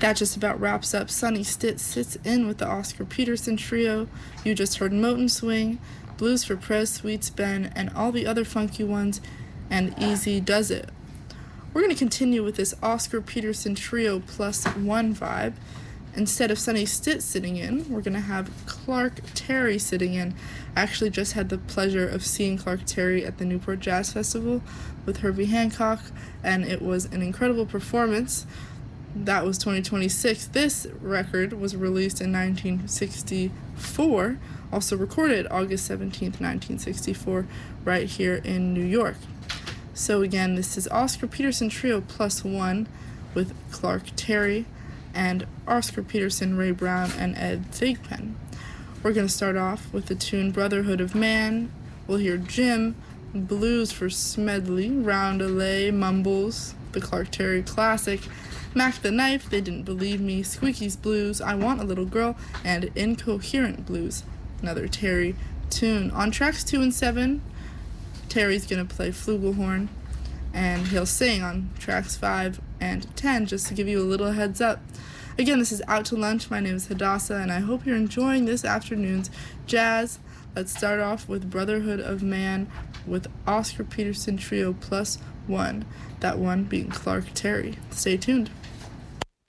That just about wraps up Sonny Stitt Sits In with the Oscar Peterson Trio. You just heard Moten Swing, Blues for Prez Sweets Ben, and all the other funky ones, and Easy Does It. We're going to continue with this Oscar Peterson Trio +1 vibe. Instead of Sonny Stitt sitting in, we're going to have Clark Terry sitting in. I actually just had the pleasure of seeing Clark Terry at the Newport Jazz Festival with Herbie Hancock, and it was an incredible performance. That was 2026. This record was released in 1964, also recorded August 17th, 1964, right here in New York. So again, this is Oscar Peterson Trio +1 with Clark Terry and Oscar Peterson, Ray Brown, and Ed Thigpen. We're going to start off with the tune Brotherhood of Man. We'll hear Jim, Blues for Smedley, Roundelay, Mumbles, the Clark Terry classic, Mac the Knife, They Didn't Believe Me, Squeaky's Blues, I Want a Little Girl, and Incoherent Blues, another Terry tune. On tracks 2 and 7, Terry's going to play flugelhorn, and he'll sing on tracks 5 and 10, just to give you a little heads up. Again, this is Out to Lunch. My name is Hadassah, and I hope you're enjoying this afternoon's jazz. Let's start off with Brotherhood of Man with Oscar Peterson Trio +1, that one being Clark Terry. Stay tuned.